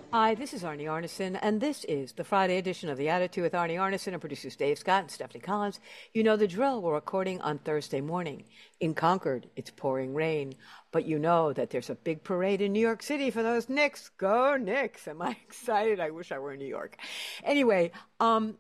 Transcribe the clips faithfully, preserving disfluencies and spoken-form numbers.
Hi, this is Arnie Arneson, and this is the Friday edition of The Attitude with Arnie Arneson and producers Dave Scott and Stephanie Collins. You know the drill. We're recording on Thursday morning. In Concord, it's pouring rain, but you know that there's a big parade in New York City for those Knicks. Go Knicks! Am I excited? I wish I were in New York. Anyway, um,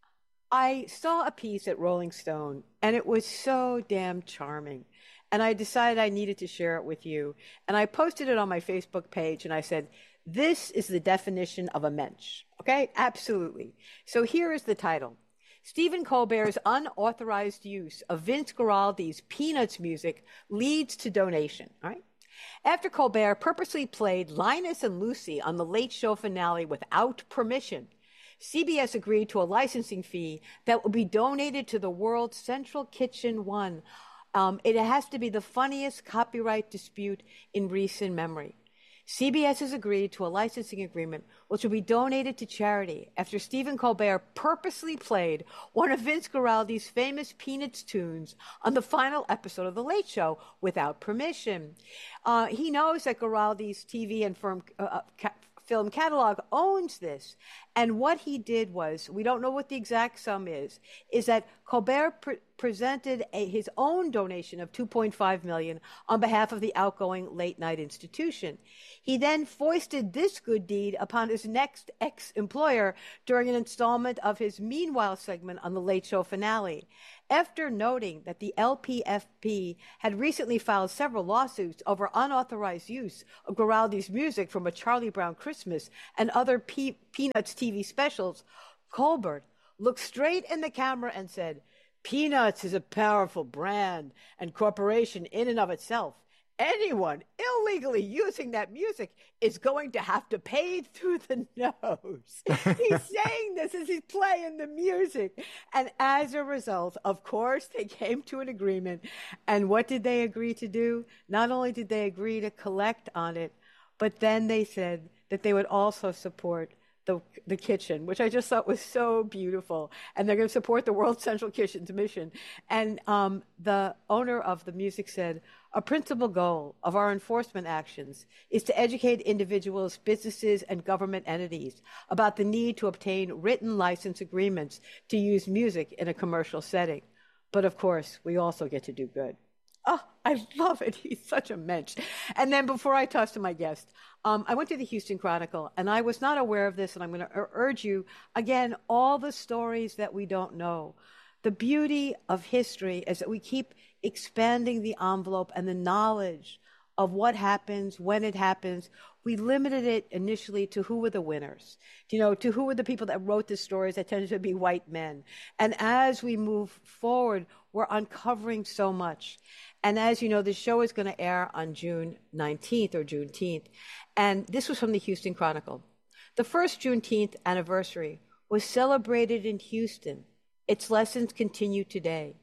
I saw a piece at Rolling Stone, and it was so damn charming. And I decided I needed to share it with you. And I posted it on my Facebook page, and I said, this is the definition of a mensch. Okay? Absolutely. So here is the title. Stephen Colbert's unauthorized use of Vince Guaraldi's Peanuts music leads to donation. All right? After Colbert purposely played Linus and Lucy on the Late Show finale without permission, C B S agreed to a licensing fee that will be donated to the World Central Kitchen One. Um, it has to be the funniest copyright dispute in recent memory. C B S has agreed to a licensing agreement which will be donated to charity after Stephen Colbert purposely played one of Vince Guaraldi's famous Peanuts tunes on the final episode of The Late Show without permission. Uh, he knows that Guaraldi's T V and firm, uh, ca- film catalog owns this. And what he did was, we don't know what the exact sum is, is that Colbert pre- presented a, his own donation of two point five million dollars on behalf of the outgoing late night institution. He then foisted this good deed upon his next ex-employer during an installment of his Meanwhile segment on the Late Show finale. After noting that the L P F P had recently filed several lawsuits over unauthorized use of Guaraldi's music from A Charlie Brown Christmas and other P- Peanuts T V specials, Colbert looked straight in the camera and said, "Peanuts is a powerful brand and corporation in and of itself. Anyone illegally using that music is going to have to pay through the nose." He's saying this as he's playing the music. And as a result, of course, they came to an agreement. And what did they agree to do? Not only did they agree to collect on it, but then they said that they would also support the the kitchen, which I just thought was so beautiful. And they're going to support the World Central Kitchen's mission. And um, the owner of the music said, "A principal goal of our enforcement actions is to educate individuals, businesses, and government entities about the need to obtain written license agreements to use music in a commercial setting. But of course, we also get to do good." Oh, I love it. He's such a mensch. And then before I toss to my guest, um, I went to the Houston Chronicle, and I was not aware of this, and I'm going to urge you, again, all the stories that we don't know. The beauty of history is that we keep expanding the envelope and the knowledge of what happens, when it happens. We limited it initially to who were the winners, you know, to who were the people that wrote the stories that tended to be white men. And as we move forward, we're uncovering so much. And as you know, the show is going to air on June nineteenth or Juneteenth. And this was from the Houston Chronicle. The first Juneteenth anniversary was celebrated in Houston. Its lessons continue today.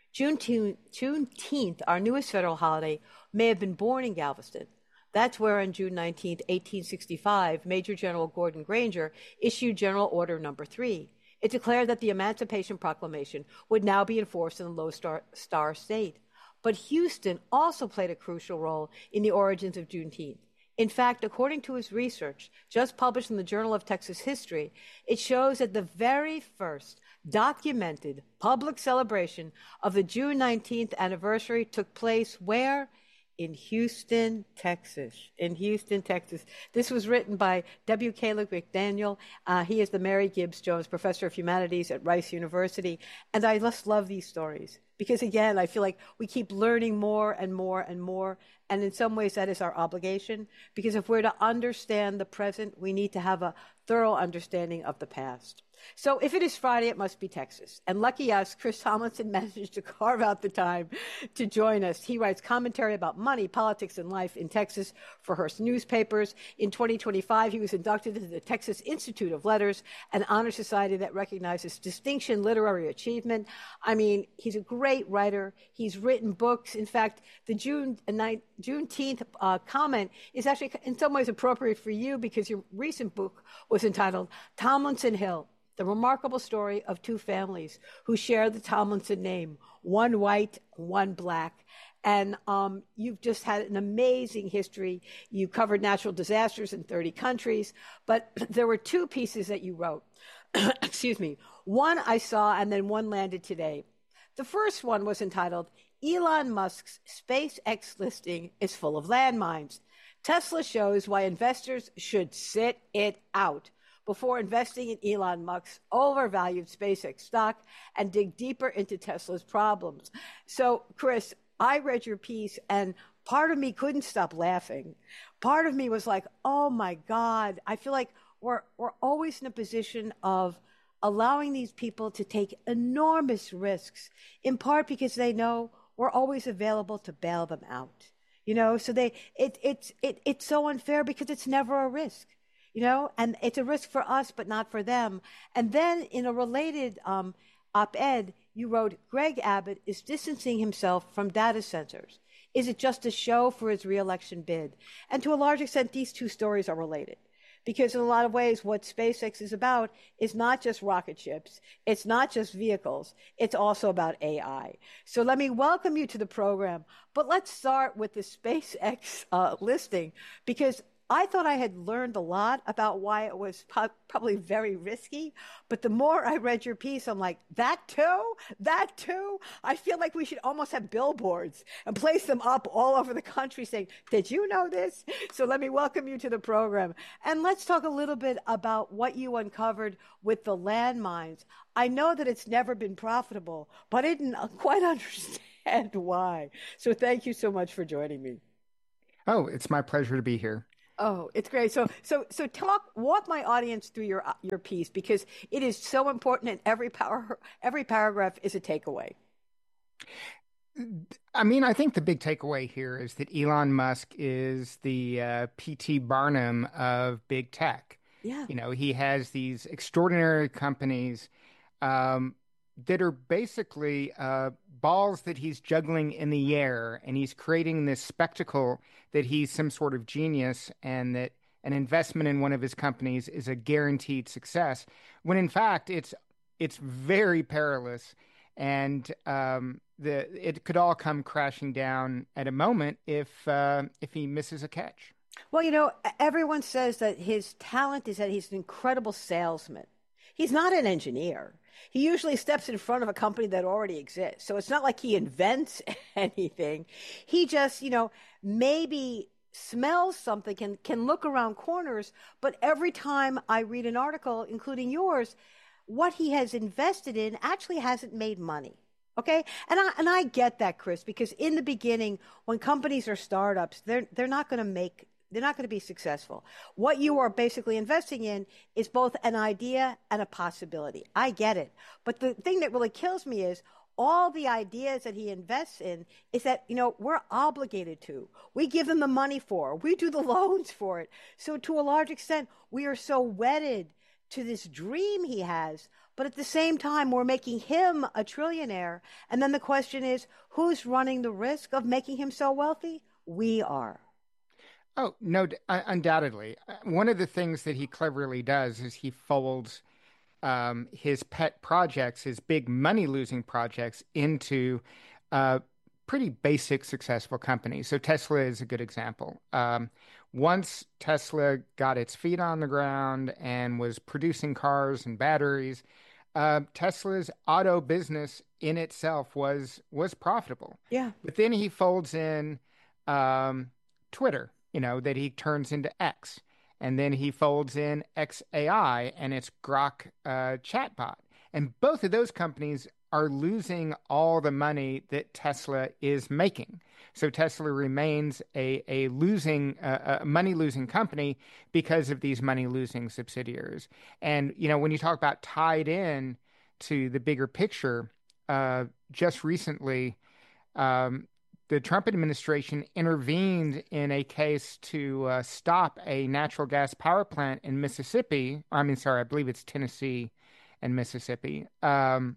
Juneteenth, our newest federal holiday, may have been born in Galveston. That's where on June nineteenth, eighteen sixty-five, Major General Gordon Granger issued General Order Number Three. It declared that the Emancipation Proclamation would now be enforced in the Lone Star, Star State. But Houston also played a crucial role in the origins of Juneteenth. In fact, according to his research, just published in the Journal of Texas History, it shows that the very first documented public celebration of the June nineteenth anniversary took place where? In Houston, Texas. In Houston, Texas. This was written by W. Caleb McDaniel. Uh, he is the Mary Gibbs Jones Professor of Humanities at Rice University. And I just love these stories because, again, I feel like we keep learning more and more and more. And in some ways, that is our obligation, because if we're to understand the present, we need to have a thorough understanding of the past. So if it is Friday, it must be Texas. And lucky us, Chris Tomlinson managed to carve out the time to join us. He writes commentary about money, politics, and life in Texas for Hearst newspapers. In twenty twenty-five, he was inducted into the Texas Institute of Letters, an honor society that recognizes distinction, literary achievement. I mean, he's a great writer. He's written books. In fact, the June ninth, Juneteenth uh, comment is actually in some ways appropriate for you because your recent book was entitled Tomlinson Hill, the remarkable story of two families who share the Tomlinson name, one white, one black. And um, you've just had an amazing history. You covered natural disasters in thirty countries, but there were two pieces that you wrote. Excuse me. One I saw, and then one landed today. The first one was entitled, Elon Musk's SpaceX listing is full of landmines. Tesla shows why investors should sit it out before investing in Elon Musk's overvalued SpaceX stock and dig deeper into Tesla's problems. So, Chris, I read your piece and part of me couldn't stop laughing. Part of me was like, oh my God, I feel like we're, we're always in a position of allowing these people to take enormous risks, in part because they know we're always available to bail them out. You know, so they it it's it it's so unfair because it's never a risk, you know, and it's a risk for us, but not for them. And then in a related um, op-ed, you wrote, Greg Abbott is distancing himself from data centers. Is it just a show for his reelection bid? And to a large extent, these two stories are related. Because in a lot of ways, what SpaceX is about is not just rocket ships. It's not just vehicles. It's also about A I. So let me welcome you to the program. But let's start with the SpaceX uh, listing, because I thought I had learned a lot about why it was po- probably very risky. But the more I read your piece, I'm like, that too? That too? I feel like we should almost have billboards and place them up all over the country saying, did you know this? So let me welcome you to the program. And let's talk a little bit about what you uncovered with the landmines. I know that it's never been profitable, but I didn't quite understand why. So thank you so much for joining me. Oh, it's my pleasure to be here. Oh, it's great. So, so, so talk, walk my audience through your your piece, because it is so important, and every power, every paragraph is a takeaway. I mean, I think the big takeaway here is that Elon Musk is the uh, P T Barnum of big tech. Yeah. You know, he has these extraordinary companies um, that are basically uh, balls that he's juggling in the air, and he's creating this spectacle that he's some sort of genius and that an investment in one of his companies is a guaranteed success, when in fact it's it's very perilous, and um, the it could all come crashing down at a moment if uh, if he misses a catch. Well, you know, everyone says that his talent is that he's an incredible salesman. He's not an engineer. He usually steps in front of a company that already exists. So it's not like he invents anything. He just, you know, maybe smells something, can, can look around corners. But every time I read an article, including yours, what he has invested in actually hasn't made money. Okay. And I, and I get that, Chris, because in the beginning, when companies are startups, they're, they're not going to make They're not going to be successful. What you are basically investing in is both an idea and a possibility. I get it. But the thing that really kills me is all the ideas that he invests in is that, you know, we're obligated to. We give them the money for. We do the loans for it. So to a large extent, we are so wedded to this dream he has. But at the same time, we're making him a trillionaire. And then the question is, who's running the risk of making him so wealthy? We are. Oh, no, undoubtedly. One of the things that he cleverly does is he folds um, his pet projects, his big money-losing projects, into uh, pretty basic successful companies. So Tesla is a good example. Um, once Tesla got its feet on the ground and was producing cars and batteries, uh, Tesla's auto business in itself was was profitable. Yeah. But then he folds in um, Twitter, you know, that he turns into X. And then he folds in X A I and its Grok uh, chatbot. And both of those companies are losing all the money that Tesla is making. So Tesla remains a, a losing, uh, a money-losing company because of these money-losing subsidiaries. And, you know, when you talk about tied in to the bigger picture, uh, just recently, um, the Trump administration intervened in a case to uh, stop a natural gas power plant in Mississippi. I mean, sorry, I believe it's Tennessee and Mississippi, um,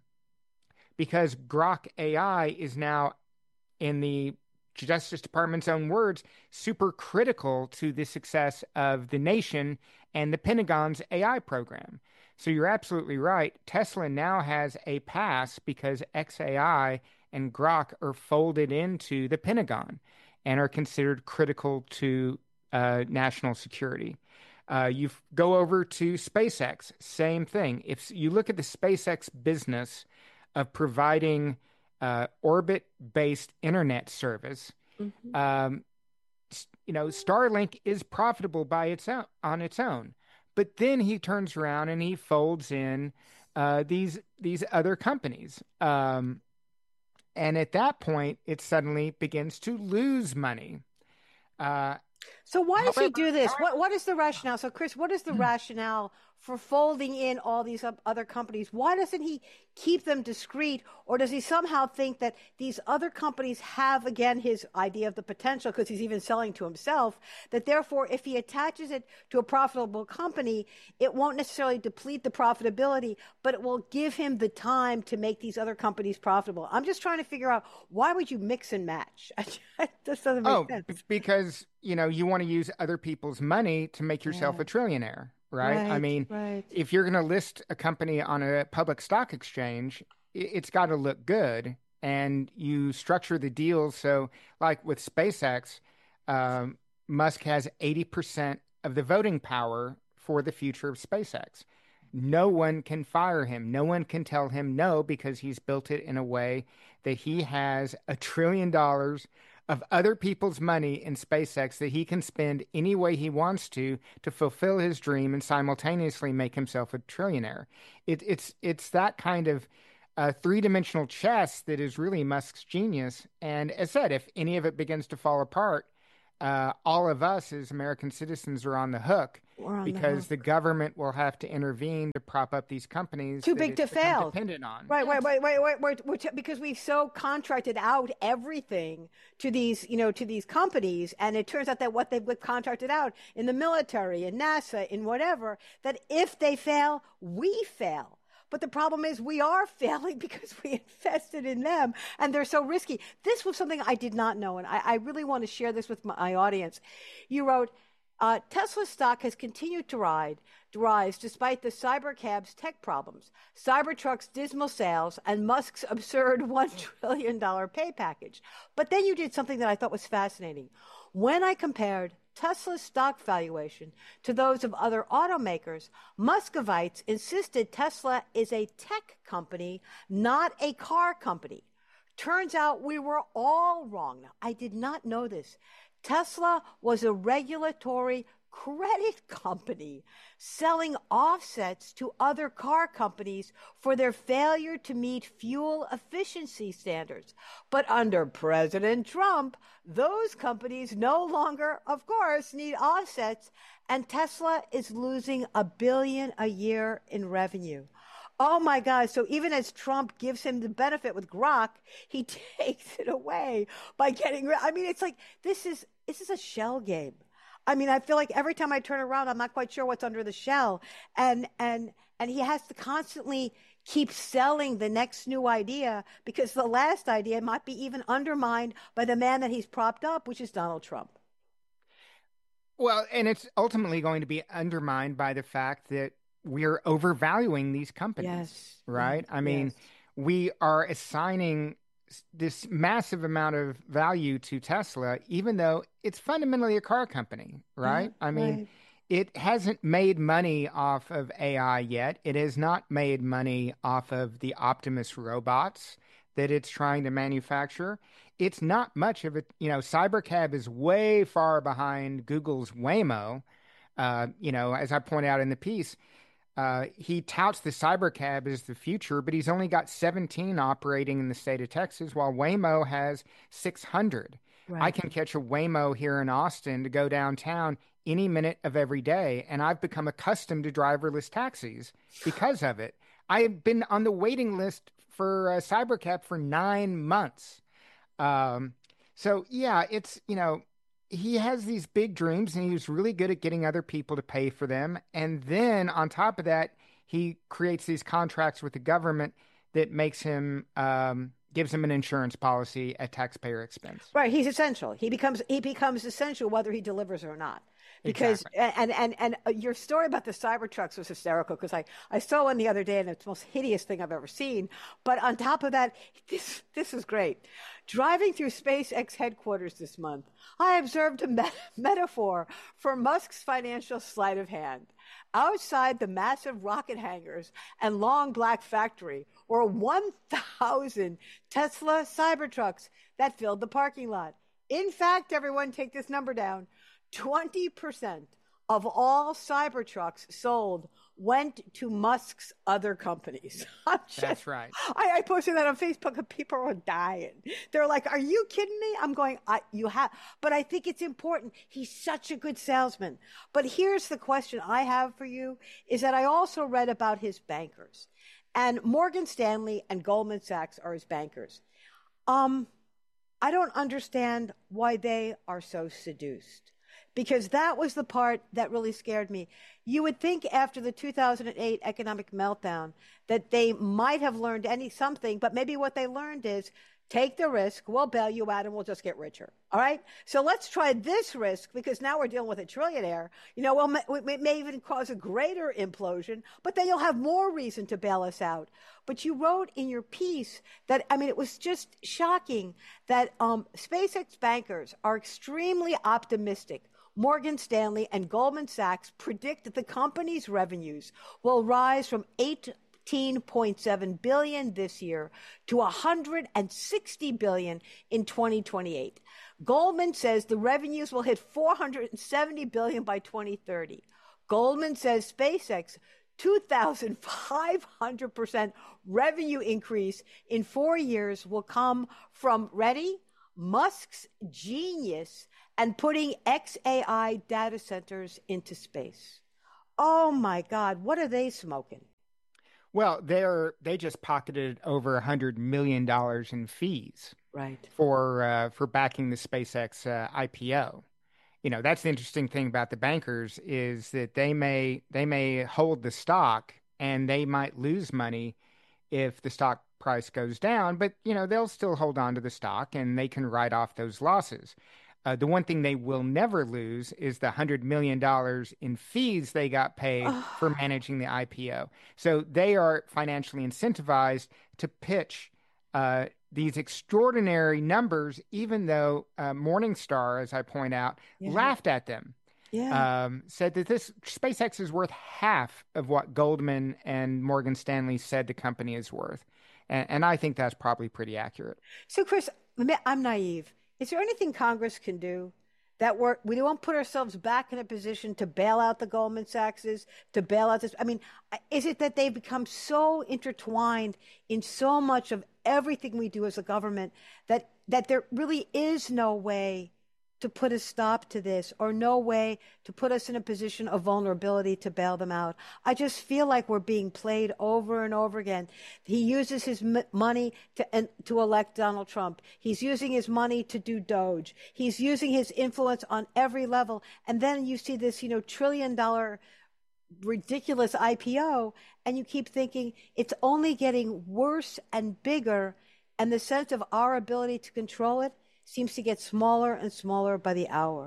because Grok A I is now, in the Justice Department's own words, super critical to the success of the nation and the Pentagon's A I program. So you're absolutely right. Tesla now has a pass because X A I and Grok are folded into the Pentagon and are considered critical to uh, national security. Uh, you go over to SpaceX, same thing. If you look at the SpaceX business of providing uh, orbit-based internet service, mm-hmm. um, you know, Starlink is profitable by its own, on its own. But then he turns around and he folds in uh, these these other companies. Um, and at that point, it suddenly begins to lose money. Uh, so why does he do this? What What is the rationale? So, Chris, what is the rationale for folding in all these other companies? Why doesn't he keep them discreet, or does he somehow think that these other companies have, again, his idea of the potential, because he's even selling to himself, that therefore if he attaches it to a profitable company, it won't necessarily deplete the profitability, but it will give him the time to make these other companies profitable? I'm just trying to figure out, why would you mix and match? This doesn't make oh, sense. Because, you know, you want to use other people's money to make yourself yeah. a trillionaire. Right? right? I mean, right. if you're going to list a company on a public stock exchange, it's got to look good. And you structure the deal so, like with SpaceX, um, Musk has eighty percent of the voting power for the future of SpaceX. No one can fire him. No one can tell him no, because he's built it in a way that he has a trillion dollars of other people's money in SpaceX that he can spend any way he wants to to fulfill his dream and simultaneously make himself a trillionaire. It, it's it's that kind of uh, three-dimensional chess that is really Musk's genius. And as said, if any of it begins to fall apart, uh, all of us as American citizens are on the hook, on because the, the government will have to intervene to prop up these companies too big to fail, dependent on. Right, right, right, right, right. We're, we're t- because we've so contracted out everything to these, you know, to these companies, and it turns out that what they've contracted out in the military, in NASA, in whatever, that if they fail, we fail. But the problem is we are failing because we invested in them, and they're so risky. This was something I did not know, and I, I really want to share this with my audience. You wrote, uh, Tesla stock has continued to ride, rise despite the Cybercab's tech problems, Cybertruck's dismal sales, and Musk's absurd one trillion dollars pay package. But then you did something that I thought was fascinating. When I compared Tesla's stock valuation to those of other automakers, Muscovites insisted Tesla is a tech company, not a car company. Turns out we were all wrong. Now, I did not know this. Tesla was a regulatory credit company selling offsets to other car companies for their failure to meet fuel efficiency standards. But under President Trump, those companies no longer, of course, need offsets, and Tesla is losing a billion a year in revenue. Oh my God. So even as Trump gives him the benefit with Grok, he takes it away by getting rid. I mean, it's like, this is, this is a shell game. I mean, I feel like every time I turn around, I'm not quite sure what's under the shell. And, and, and he has to constantly keep selling the next new idea, because the last idea might be even undermined by the man that he's propped up, which is Donald Trump. Well, and it's ultimately going to be undermined by the fact that we're overvaluing these companies, yes. right? I mean, yes. we are assigning this massive amount of value to Tesla, even though it's fundamentally a car company, right? Yeah, I mean, right. It hasn't made money off of A I yet. It has not made money off of the Optimus robots that it's trying to manufacture. It's not much of it. You know, Cybercab is way far behind Google's Waymo. Uh, you know, as I point out in the piece, Uh, he touts the Cybercab as the future, but he's only got seventeen operating in the state of Texas, while Waymo has six hundred. Right. I can catch a Waymo here in Austin to go downtown any minute of every day, and I've become accustomed to driverless taxis because of it. I have been on the waiting list for uh, Cybercab for nine months. Um, so, yeah, it's, you know, he has these big dreams, and he was really good at getting other people to pay for them. And then on top of that, he creates these contracts with the government that makes him, um, gives him an insurance policy at taxpayer expense. Right. He's essential. He becomes, he becomes essential whether he delivers or not, because Exactly. and and and uh, your story about the Cybertrucks was hysterical because I I saw one the other day and it's the most hideous thing I've ever seen. But on top of that, this this is great. Driving through SpaceX headquarters this month, I observed a me- metaphor for Musk's financial sleight of hand. Outside the massive rocket hangars and long black factory were one thousand Tesla Cybertrucks that filled the parking lot. In fact, everyone, take this number down. twenty percent of all Cybertrucks sold went to Musk's other companies. I'm just, That's right. I, I posted that on Facebook and people were dying. They're like, are you kidding me? I'm going, I, you have, but I think it's important. He's such a good salesman. But here's the question I have for you is that I also read about his bankers, and Morgan Stanley and Goldman Sachs are his bankers. Um, I don't understand why they are so seduced, because that was the part that really scared me. You would think after the two thousand eight economic meltdown that they might have learned any something, but maybe what they learned is take the risk, we'll bail you out, and we'll just get richer. All right? So let's try this risk, because now we're dealing with a trillionaire. You know, well, it may even cause a greater implosion, but then you'll have more reason to bail us out. But you wrote in your piece that, I mean, it was just shocking that um, SpaceX bankers are extremely optimistic. Morgan Stanley and Goldman Sachs predict that the company's revenues will rise from eighteen point seven billion dollars this year to one hundred sixty billion dollars in twenty twenty-eight. Goldman says the revenues will hit four hundred seventy billion dollars by twenty thirty. Goldman says SpaceX two thousand five hundred percent revenue increase in four years will come from, ready, Musk's genius and putting X A I data centers into space. Oh my God, what are they smoking? Well, they're they just pocketed over a hundred million dollars in fees, right, for uh, for backing the SpaceX uh, I P O. You know, that's the interesting thing about the bankers is that they may they may hold the stock and they might lose money if the stock price goes down, but you know they'll still hold on to the stock and they can write off those losses. Uh, the one thing they will never lose is the one hundred million dollars in fees they got paid oh. for managing the I P O. So they are financially incentivized to pitch uh, these extraordinary numbers, even though uh, Morningstar, as I point out, yeah. laughed at them. Yeah. Um, said that this SpaceX is worth half of what Goldman and Morgan Stanley said the company is worth. And, and I think that's probably pretty accurate. So, Chris, I'm naive. Is there anything Congress can do that we're, we won't put ourselves back in a position to bail out the Goldman Sachses, to bail out this? I mean, is it that they've become so intertwined in so much of everything we do as a government that, that there really is no way to put a stop to this, or no way to put us in a position of vulnerability to bail them out? I just feel like we're being played over and over again. He uses his m- money to uh, to elect Donald Trump. He's using his money to do Doge. He's using his influence on every level. And then you see this, you know, trillion dollar ridiculous I P O, and you keep thinking it's only getting worse and bigger, and the sense of our ability to control it seems to get smaller and smaller by the hour.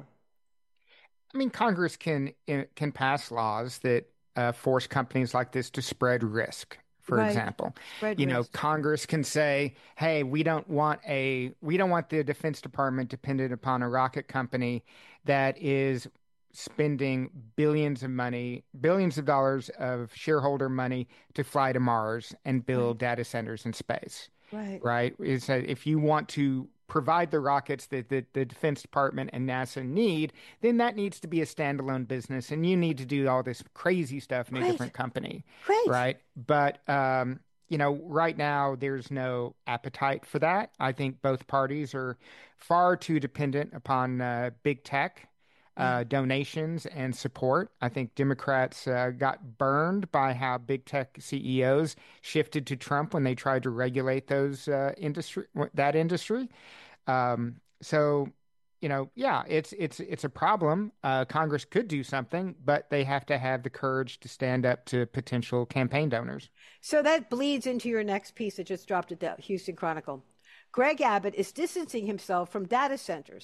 I mean, Congress can can pass laws that uh, force companies like this to spread risk. For right. example, spread you risk. know, Congress can say, "Hey, we don't want a we don't want the Defense Department dependent upon a rocket company that is spending billions of money, billions of dollars of shareholder money to fly to Mars and build right. data centers in space." Right. Right. Is that if you want to provide the rockets that the, the Defense Department and NASA need, then that needs to be a standalone business, and you need to do all this crazy stuff in a right. different company. Right. Right. But, um, you know, right now there's no appetite for that. I think both parties are far too dependent upon uh, big tech. Uh, donations and support. I think Democrats uh, got burned by how big tech C E Os shifted to Trump when they tried to regulate those uh, industry, that industry. Um, so, you know, yeah, it's it's it's a problem. Uh, Congress could do something, but they have to have the courage to stand up to potential campaign donors. So that bleeds into your next piece that just dropped at the Houston Chronicle. Greg Abbott is distancing himself from data centers.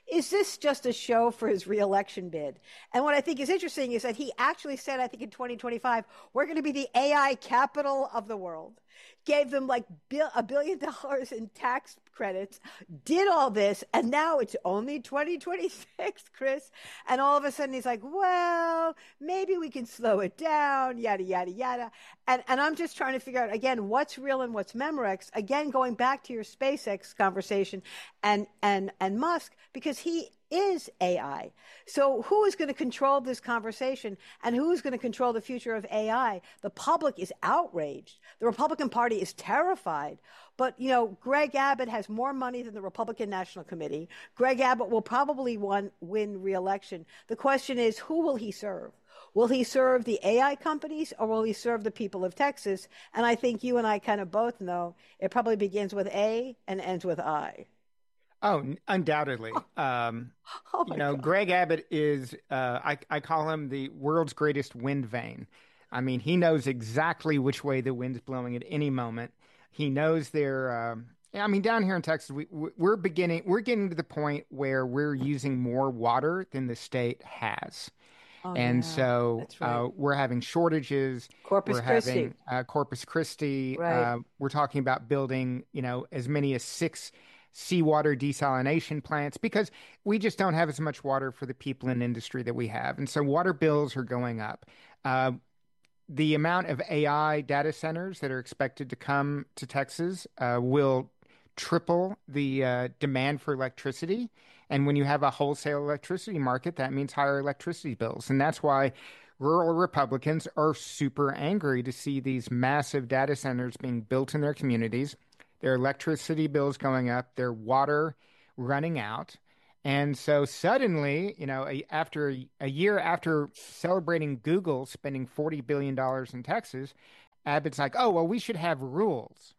is this just a show for his reelection bid? And what I think is interesting is that he actually said, I think in twenty twenty-five, we're going to be the A I capital of the world. Gave them like a billion dollars in tax credits, did all this, and now it's only twenty twenty-six, Chris. And all of a sudden he's like, well, maybe we can slow it down, yada, yada, yada. And, and I'm just trying to figure out, again, what's real and what's Memorex. Again, going back to your SpaceX conversation and, and, and Musk, because he is A I. So who is going to control this conversation and who is going to control the future of A I? The public is outraged. The Republican Party is terrified. But, you know, Greg Abbott has more money than the Republican National Committee. Greg Abbott will probably won, win re-election. The question is, who will he serve? Will he serve the A I companies or will he serve the people of Texas? And I think you and I kind of both know it probably begins with A and ends with I. Oh, undoubtedly. Um, oh you know, God. Greg Abbott is, uh, I, I call him the world's greatest wind vane. I mean, he knows exactly which way the wind's blowing at any moment. He knows they're, um, I mean, down here in Texas, we, we're beginning, we're getting to the point where we're using more water than the state has. Oh, and yeah. so right. uh, we're having shortages. Corpus we're Christi. having uh, Corpus Christi. Right. Uh, we're talking about building, you know, as many as six seawater desalination plants because we just don't have as much water for the people in industry that we have. And so water bills are going up. Uh, the amount of A I data centers that are expected to come to Texas uh, will triple the uh, demand for electricity. And when you have a wholesale electricity market, that means higher electricity bills. And that's why rural Republicans are super angry to see these massive data centers being built in their communities, their electricity bills going up, their water running out. And so suddenly, you know, a, after a, a year after celebrating Google spending forty billion dollars in Texas, Abbott's like, oh, well, we should have rules.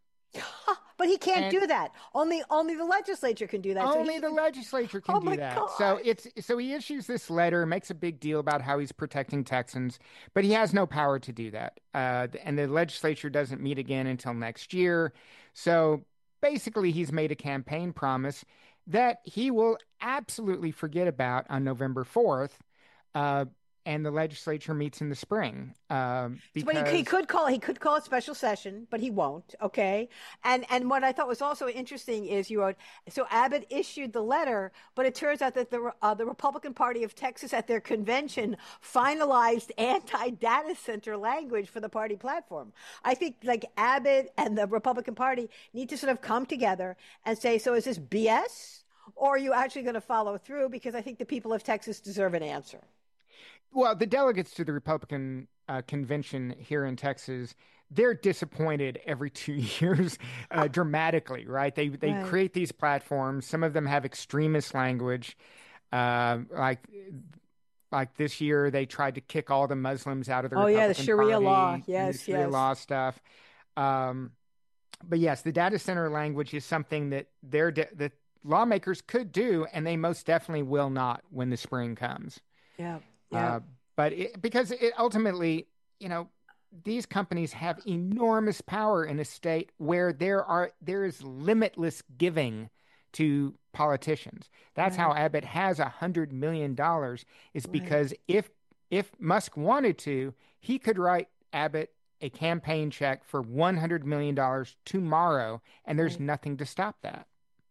But he can't And do that. Only only the legislature can do that. Only so the he... legislature can oh do my that. God. So it's so he issues this letter, makes a big deal about how he's protecting Texans, but he has no power to do that. Uh, and the legislature doesn't meet again until next year. So basically, he's made a campaign promise that he will absolutely forget about on November fourth. Uh, and the legislature meets in the spring. Um, because... But he, he could call he could call a special session, but he won't. Okay, and and what I thought was also interesting is you wrote so Abbott issued the letter, but it turns out that the uh, the Republican Party of Texas at their convention finalized anti-data center language for the party platform. I think like Abbott and the Republican Party need to sort of come together and say, so is this B S or are you actually going to follow through? Because I think the people of Texas deserve an answer. Well, the delegates to the Republican uh, convention here in Texas, they're disappointed every two years uh, dramatically, right? They they right. create these platforms. Some of them have extremist language. Uh, like like this year, they tried to kick all the Muslims out of the oh, Republican yeah, the Sharia Party, law. Yes, the Sharia yes. law stuff. Um, but yes, the data center language is something that they're de- that lawmakers could do, and they most definitely will not when the spring comes. Yeah. Yeah. Uh, but it, because it ultimately, you know, these companies have enormous power in a state where there are there is limitless giving to politicians. That's right. how Abbott has a hundred million dollars. Is right. because if if Musk wanted to, he could write Abbott a campaign check for one hundred million dollars tomorrow, and there's right. nothing to stop that.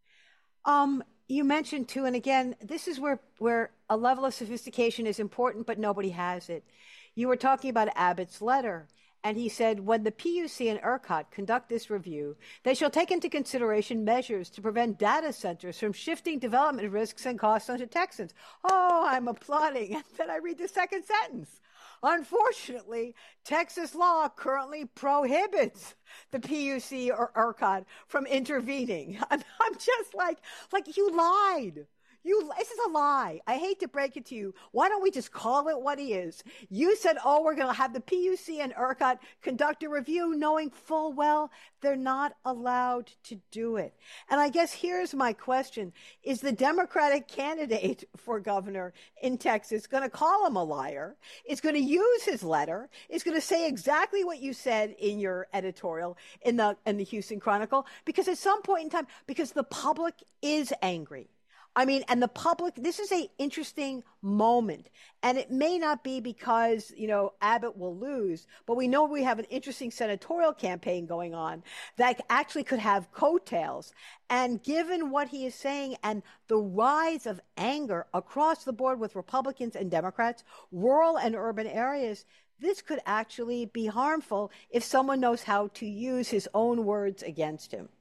Um. You mentioned too, and again, this is where, where a level of sophistication is important, but nobody has it. You were talking about Abbott's letter, and he said, when the P U C and ERCOT conduct this review, they shall take into consideration measures to prevent data centers from shifting development risks and costs onto Texans. Oh, I'm applauding. And then I read the second sentence. Unfortunately, Texas law currently prohibits the P U C or ERCOT from intervening. I'm, I'm just like, like you lied. You, this is a lie. I hate to break it to you. Why don't we just call it what it is? You said, oh, we're going to have the P U C and ERCOT conduct a review, knowing full well they're not allowed to do it. And I guess here's my question. Is the Democratic candidate for governor in Texas going to call him a liar? Is going to use his letter? Is going to say exactly what you said in your editorial in the, in the Houston Chronicle? Because at some point in time, because the public is angry. I mean, and the public, this is a interesting moment. And it may not be because, you know, Abbott will lose, but we know we have an interesting senatorial campaign going on that actually could have coattails. And given what he is saying and the rise of anger across the board with Republicans and Democrats, rural and urban areas, this could actually be harmful if someone knows how to use his own words against him.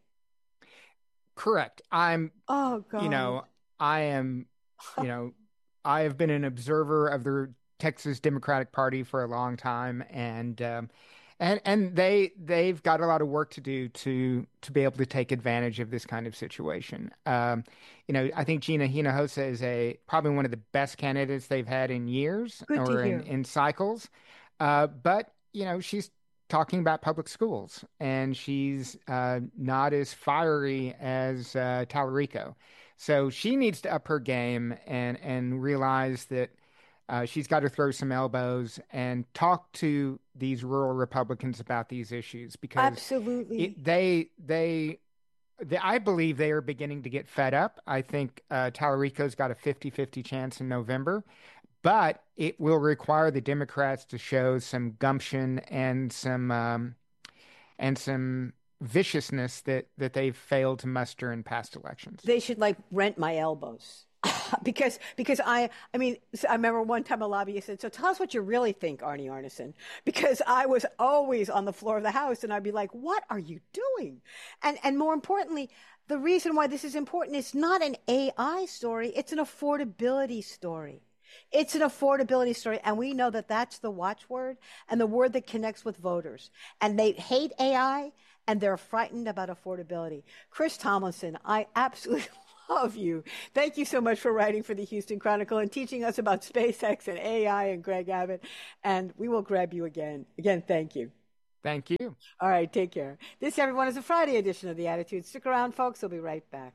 Correct. I'm, oh, God. you know, I am, you know, I have been an observer of the Texas Democratic Party for a long time, and um, and and they they've got a lot of work to do to to be able to take advantage of this kind of situation. Um, you know, I think Gina Hinojosa is a probably one of the best candidates they've had in years Good or in, in cycles. Uh, but you know, she's talking about public schools, and she's uh, not as fiery as uh, Tallarico. So she needs to up her game and and realize that uh, she's got to throw some elbows and talk to these rural Republicans about these issues, because absolutely it, they, they they I believe they are beginning to get fed up. I think uh, Tallarico's got a fifty-fifty chance in November, but it will require the Democrats to show some gumption and some um, and some viciousness that that they've failed to muster in past elections. They should like rent my elbows. because because I I mean I remember one time a lobbyist said, so tell us what you really think, Arnie Arnesen, because I was always on the floor of the House and I'd be like, what are you doing? And and more importantly, the reason why this is important is not an A I story, it's an affordability story. It's an affordability story, and we know that that's the watchword and the word that connects with voters. And they hate A I, and they're frightened about affordability. Chris Tomlinson, I absolutely love you. Thank you so much for writing for the Houston Chronicle and teaching us about SpaceX and A I and Greg Abbott. And we will grab you again. Again, thank you. Thank you. All right, take care. This, everyone, is a Friday edition of The Attitude. Stick around, folks. We'll be right back.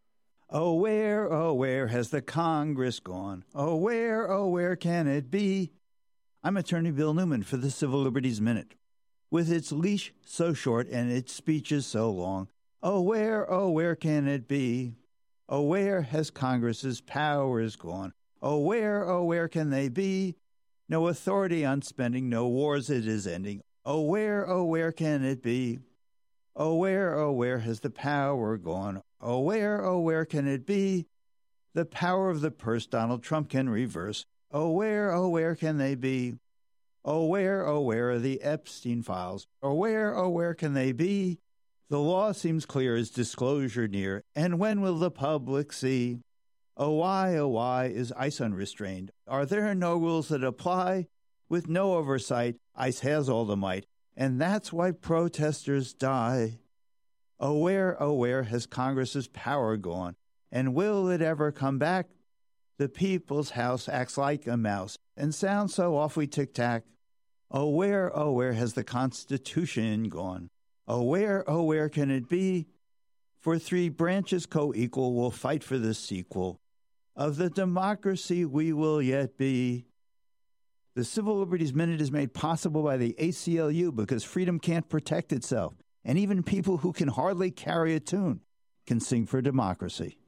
Oh, where, oh, where has the Congress gone? Oh, where, oh, where can it be? I'm Attorney Bill Newman for the Civil Liberties Minute. With its leash so short and its speeches so long, oh, where, oh, where can it be? Oh, where has Congress's powers gone? Oh, where, oh, where can they be? No authority on spending, no wars it is ending. Oh, where, oh, where can it be? Oh, where, oh, where has the power gone? Oh, where, oh, where can it be? The power of the purse Donald Trump can reverse. Oh, where, oh, where can they be? Oh, where, oh, where are the Epstein files? Oh, where, oh, where can they be? The law seems clear, is disclosure near, and when will the public see? Oh, why, oh, why is ICE unrestrained? Are there no rules that apply? With no oversight, ICE has all the might, and that's why protesters die. Oh, where, oh, where has Congress's power gone? And will it ever come back? The people's house acts like a mouse and sounds so awfully tic-tac. Oh, where, oh, where has the Constitution gone? Oh, where, oh, where can it be? For three branches co-equal will fight for the sequel of the democracy we will yet be. The Civil Liberties Minute is made possible by the A C L U because freedom can't protect itself, and even people who can hardly carry a tune can sing for democracy.